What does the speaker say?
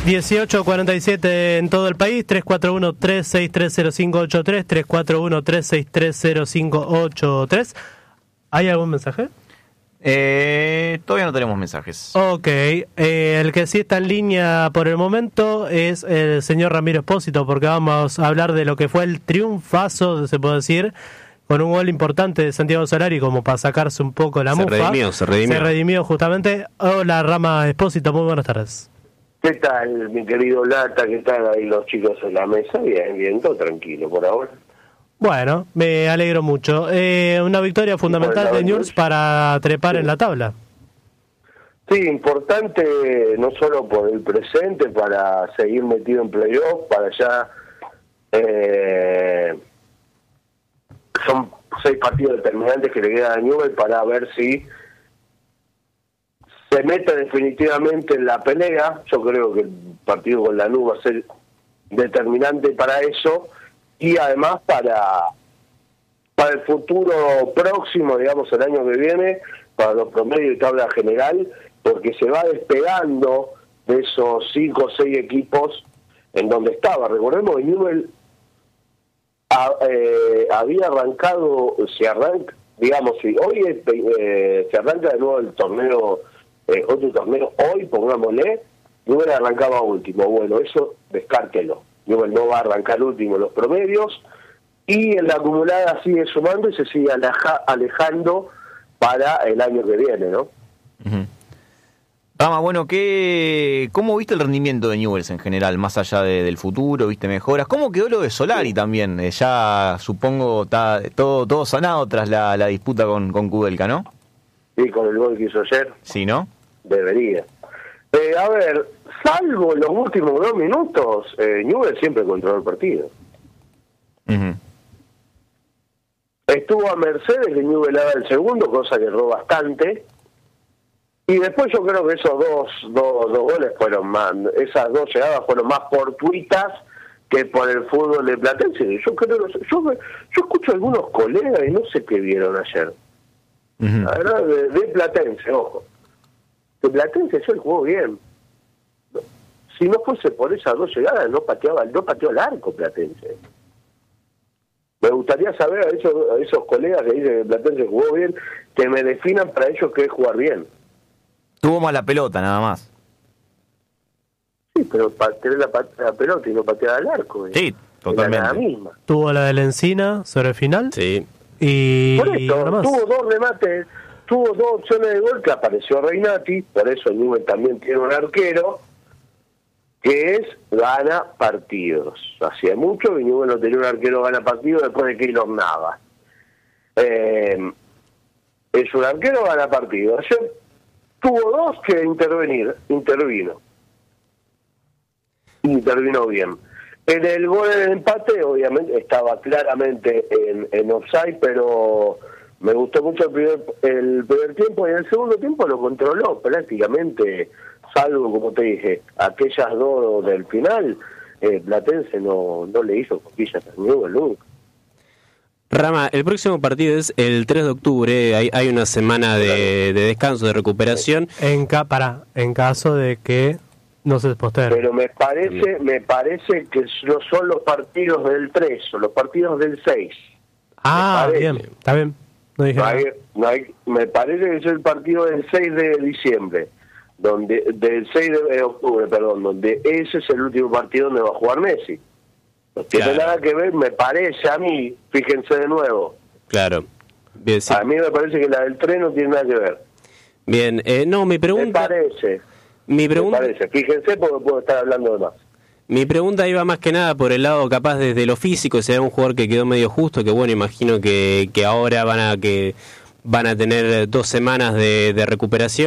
18:47 en todo el país, 341-3630583, 341-3630583. ¿Hay algún mensaje? Todavía no tenemos mensajes. Ok, el que sí está en línea por el momento es el señor Ramiro Espósito, porque vamos a hablar de lo que fue el triunfazo, se puede decir, con un gol importante de Santiago Solari, como para sacarse un poco la mufa. Se redimió justamente. Hola, Rama Espósito, muy buenas tardes. ¿Qué tal, mi querido Lata? ¿Qué tal ahí los chicos en la mesa? Bien, bien, todo tranquilo por ahora. Bueno, me alegro mucho. Una victoria fundamental de Newell's para trepar en la tabla. Sí, importante no solo por el presente, para seguir metido en playoff, para ya... son 6 partidos determinantes que le quedan a Newell's para ver si se mete definitivamente en la pelea. Yo creo que el partido con Lanús va a ser determinante para eso, y además para el futuro próximo, digamos, el año que viene, para los promedios y tabla general, porque se va despegando de esos 5 o 6 equipos en donde estaba. Recordemos que Newell's había arrancado, se arranca, digamos, si hoy se arranca de nuevo el torneo, otro torneo, hoy, pongámosle, Newell's arrancaba último. Bueno, eso descártelo. Newell's no va a arrancar último en los promedios, y en la acumulada sigue sumando y se sigue alejando para el año que viene, ¿no? Uh-huh. Rama, bueno, ¿cómo viste el rendimiento de Newell's en general, más allá del futuro? ¿Viste mejoras? ¿Cómo quedó lo de Solari también? Ya supongo está todo sanado tras la disputa con Kudelka, ¿no? Sí, con el gol que hizo ayer. Sí, ¿no? Debería. A ver, salvo los últimos 2 minutos, Newell's siempre controló el partido. Uh-huh. Estuvo a merced de que Newell's haga el segundo, cosa que erró bastante. Y después yo creo que esos dos goles fueron más, esas 2 llegadas fueron más fortuitas que por el fútbol de Platense. Yo escucho a algunos colegas y no sé qué vieron ayer. Uh-huh. La verdad, de Platense, ojo. De Platense ayer jugó bien. Si no fuese por esas 2 llegadas, no pateó el arco Platense. Me gustaría saber a esos colegas que dicen que Platense jugó bien, que me definan para ellos qué es jugar bien. Tuvo más la pelota, nada más. Sí, pero para tener la pelota y no patear al arco. Sí, totalmente. La misma. Tuvo la de la Encina sobre el final. Sí. Y por eso, nada más. tuvo 2 remates, tuvo 2 opciones de gol, que apareció Reinati, por eso el Newell's también tiene un arquero, que es gana partidos. Hacía mucho que Newell's no tenía un arquero gana partidos después de Keylor Navas. Es un arquero gana partidos. Ayer tuvo 2 que intervino bien. En el gol del empate, obviamente, estaba claramente en offside, pero me gustó mucho el primer tiempo, y en el segundo tiempo lo controló prácticamente, salvo, como te dije, aquellas 2 del final. Platense no le hizo cosquillas a Newell's nunca. Rama, el próximo partido es el 3 de octubre, hay una semana de descanso, de recuperación. En caso de que no se postergue. Pero me parece que no son los partidos del 3, son los partidos del 6. Ah, bien, está bien. No dije me parece que es el partido del 6 de diciembre, del 6 de octubre, perdón, donde ese es el último partido donde va a jugar Messi. No tiene nada que ver, me parece a mí, fíjense de nuevo. Claro. Bien, sí. A mí me parece que la del 3 no tiene nada que ver. Bien, no, mi pregunta... Me parece, fíjense porque puedo estar hablando de más. Mi pregunta iba más que nada por el lado capaz desde lo físico, si hay un jugador que quedó medio justo, que bueno, imagino que ahora van a tener 2 semanas de recuperación.